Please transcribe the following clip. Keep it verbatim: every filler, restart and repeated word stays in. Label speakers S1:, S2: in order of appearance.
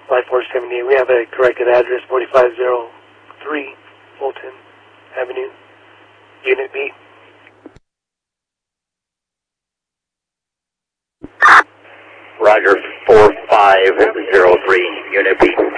S1: five four seven eight. We have a corrected address, forty-five oh three Fulton Avenue, Unit B.
S2: Roger, four five oh three, Unit B.